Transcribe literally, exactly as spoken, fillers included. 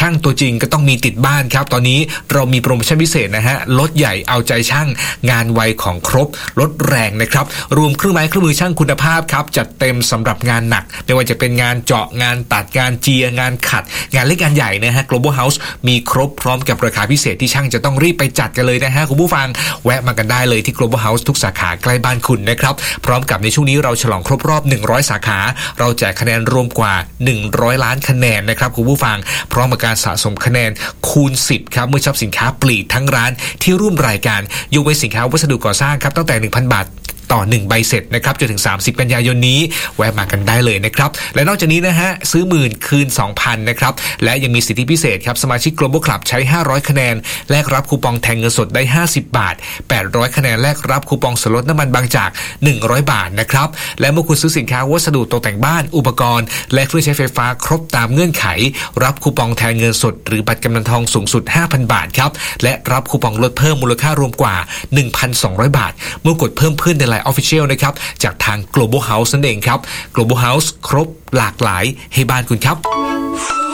ช่างตัวจริงก็ต้องมีติดบ้านครับตอนนี้เรามีโปรโมชั่นพิเศษนะฮะลดใหญ่เอาใจช่างงานไวของครบลดแรงนะครับรวมเครื่องไม้เครื่องมือช่างคุณภาพครับจัดเต็มสำหรับงานหนักไม่ว่าจะเป็นงานเจาะงานตัดงานเจียงานขัดงานเล็กงานใหญ่นะฮะ Global House มีครบพร้อมกับราคาพิเศษที่ช่างจะต้องรีบไปจัดกันเลยนะฮะคุณผู้ฟังแวะมากันได้เลยที่ Global House ทุกสาขาใกล้บ้านคุณนะครับพร้อมกับในช่วงนี้เราฉลองครบรอบหนึ่งร้อยสาขาเราแจกคะแนนรวมกว่าหนึ่งร้อยล้านคะแนนนะครับคุณผู้ฟังพร้อมกับการสะสมคะแนนคูณสิบครับเมื่อช็อปสินค้าปลีกทั้งร้านที่ร่วมรายการยกเว้นสินค้าวัสดุก่อสร้างครับตั้งแต่ หนึ่งพัน บาทต่อหนึ่งใบเสร็จนะครับจนถึงสามสิบกันยายนนี้แวะมากันได้เลยนะครับและนอกจากนี้นะฮะซื้อหมื่นคืน สองพัน นะครับและยังมีสิทธิพิเศษครับสมาชิก Global Club ใช้ห้าร้อยคะแนนแลกรับคูปองแทนเงินสดได้ห้าสิบบาทแปดร้อยคะแนนแลกรับคูปองส่วนลดน้ำมันบางจากหนึ่งร้อยบาทนะครับและเมื่อคุณซื้อสินค้าวัสดุตกแต่งบ้านอุปกรณ์และเครื่องใช้ไฟฟ้าครบตามเงื่อนไขรับคูปองแทนเงินสดหรือบัตรกำนันทองสูงสุด ห้าพัน บาทครับและรับคูปองลดเพิ่มมูลค่ารวมกว่า หนึ่งพันสองร้อย บาทเมื่อกดเพิ่มเพื่อนใน ไลน์ Official นะครับจากทาง Global House นั่นเองครับ Global House ครบหลากหลายให้บ้านคุณครับ